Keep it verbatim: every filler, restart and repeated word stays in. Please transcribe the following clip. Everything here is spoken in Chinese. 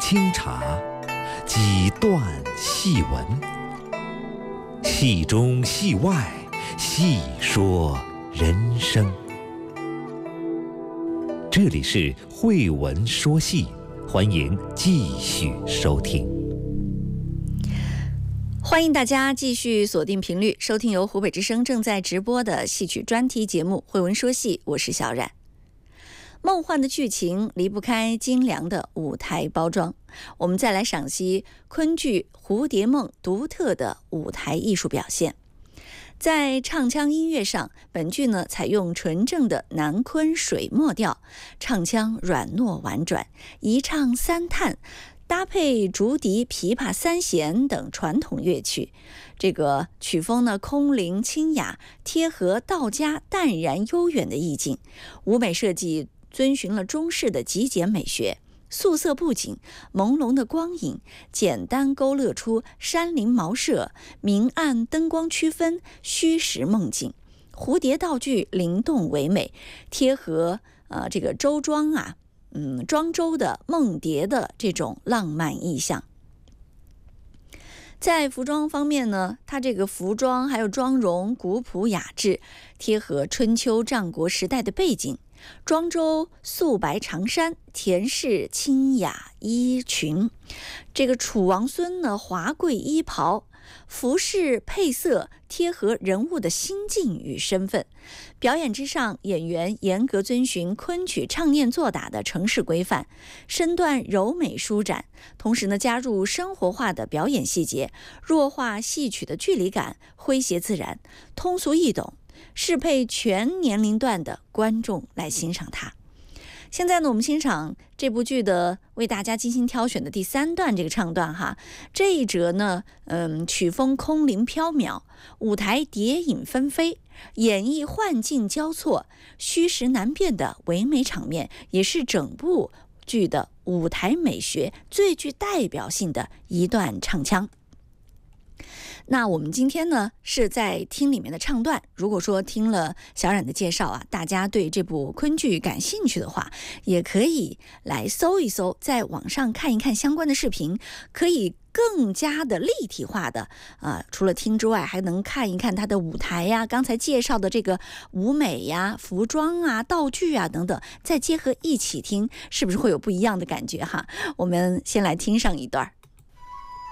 清茶，几段戏文，戏中戏外，细说人生。这里是慧文说戏，欢迎继续收听。 欢迎大家继续锁定频率，收听由湖北之声正在直播的戏曲专题节目《慧文说戏》，我是小冉。梦幻的剧情离不开精良的舞台包装，我们再来赏析昆剧《蝴蝶梦》独特的舞台艺术表现。在唱腔音乐上，本剧呢采用纯正的南昆水墨调，唱腔软糯婉转，一唱三叹，搭配竹笛、琵琶、三弦等传统乐曲，这个曲风呢空灵清雅，贴合道家淡然悠远的意境。舞美设计遵循了中式的极简美学，素色布景、朦胧的光影，简单勾勒出山林茅舍、明暗灯光区分、虚实梦境。蝴蝶道具灵动唯美，贴合呃这个周庄啊，嗯庄周的梦蝶的这种浪漫意象。在服装方面呢，它这个服装还有妆容古朴雅致，贴合春秋战国时代的背景。庄周素白长衫，田氏清雅衣裙，这个楚王孙呢华贵衣袍，服饰配色贴合人物的心境与身份。表演之上，演员严格遵循昆曲唱念做打的程式规范，身段柔美舒展，同时呢加入生活化的表演细节，弱化戏曲的距离感，诙谐自然，通俗易懂，适配全年龄段的观众来欣赏它。现在呢，我们欣赏这部剧的为大家精心挑选的第三段这个唱段哈。这一折呢，嗯，曲风空灵飘渺，舞台蝶影纷飞，演绎幻境交错、虚实难辨的唯美场面，也是整部剧的舞台美学最具代表性的一段唱腔。那我们今天呢是在听里面的唱段，如果说听了小冉的介绍啊，大家对这部昆剧感兴趣的话，也可以来搜一搜，在网上看一看相关的视频，可以更加的立体化的啊、呃，除了听之外，还能看一看它的舞台呀，刚才介绍的这个舞美呀、服装啊、道具啊等等，再结合一起听，是不是会有不一样的感觉哈？我们先来听上一段。